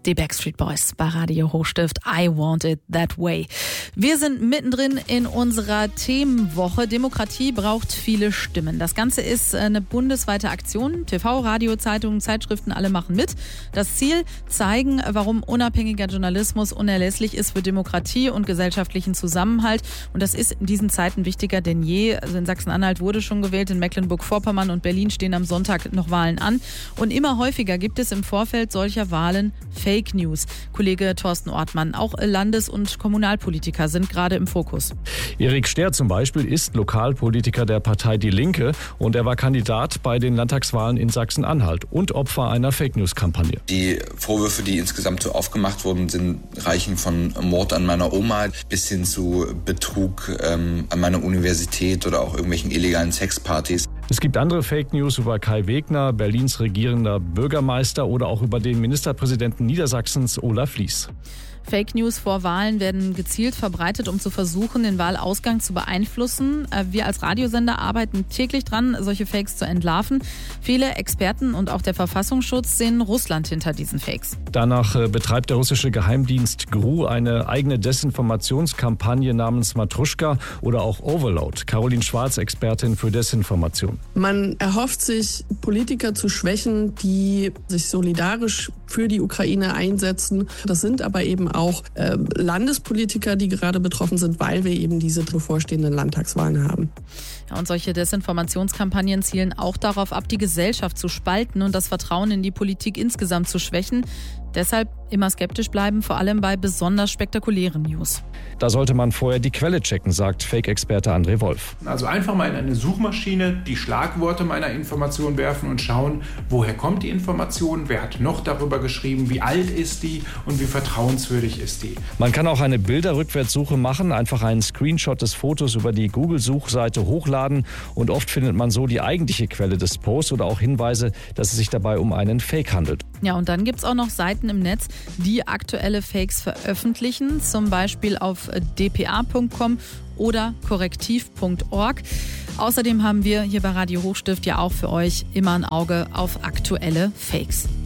Die Backstreet Boys bei Radio Hochstift. I want it that way. Wir sind mittendrin in unserer Themenwoche. Demokratie braucht viele Stimmen. Das Ganze ist eine bundesweite Aktion. TV, Radio, Zeitungen, Zeitschriften, alle machen mit. Das Ziel, zeigen, warum unabhängiger Journalismus unerlässlich ist für Demokratie und gesellschaftlichen Zusammenhalt. Und das ist in diesen Zeiten wichtiger denn je. Also in Sachsen-Anhalt wurde schon gewählt, in Mecklenburg-Vorpommern und Berlin stehen am Sonntag noch Wahlen an. Und immer häufiger gibt es im Vorfeld solcher Wahlen Fake News. Kollege Thorsten Ortmann, auch Landes- und Kommunalpolitiker sind gerade im Fokus. Erik Sterr zum Beispiel ist Lokalpolitiker der Partei Die Linke und er war Kandidat bei den Landtagswahlen in Sachsen-Anhalt und Opfer einer Fake-News-Kampagne. Die Vorwürfe, die insgesamt so aufgemacht wurden, reichen von Mord an meiner Oma bis hin zu Betrug an meiner Universität oder auch irgendwelchen illegalen Sexpartys. Es gibt andere Fake News über Kai Wegner, Berlins regierender Bürgermeister oder auch über den Ministerpräsidenten Niedersachsens Olaf Lies. Fake News vor Wahlen werden gezielt verbreitet, um zu versuchen, den Wahlausgang zu beeinflussen. Wir als Radiosender arbeiten täglich dran, solche Fakes zu entlarven. Viele Experten und auch der Verfassungsschutz sehen Russland hinter diesen Fakes. Danach betreibt der russische Geheimdienst GRU eine eigene Desinformationskampagne namens Matruschka oder auch Overload. Caroline Schwarz, Expertin für Desinformation. Man erhofft sich, Politiker zu schwächen, die sich solidarisch für die Ukraine einsetzen. Das sind aber eben auch Landespolitiker, die gerade betroffen sind, weil wir eben diese bevorstehenden Landtagswahlen haben. Ja, und solche Desinformationskampagnen zielen auch darauf ab, die Gesellschaft zu spalten und das Vertrauen in die Politik insgesamt zu schwächen. Deshalb immer skeptisch bleiben, vor allem bei besonders spektakulären News. Da sollte man vorher die Quelle checken, sagt Fake-Experte André Wolf. Also einfach mal in eine Suchmaschine die Schlagworte meiner Information werfen und schauen, woher kommt die Information, wer hat noch darüber geschrieben, wie alt ist die und wie vertrauenswürdig ist die. Man kann auch eine Bilderrückwärtssuche machen, einfach einen Screenshot des Fotos über die Google-Suchseite hochladen und oft findet man so die eigentliche Quelle des Posts oder auch Hinweise, dass es sich dabei um einen Fake handelt. Ja, und dann gibt es auch noch Seiten im Netz, die aktuelle Fakes veröffentlichen, zum Beispiel auf dpa.com oder korrektiv.org. Außerdem haben wir hier bei Radio Hochstift ja auch für euch immer ein Auge auf aktuelle Fakes.